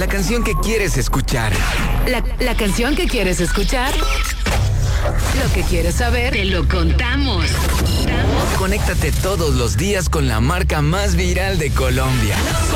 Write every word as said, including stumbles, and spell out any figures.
La canción que quieres escuchar. La, la canción que quieres escuchar. Lo que quieres saber, te lo contamos. Conéctate todos los días con la marca más viral de Colombia.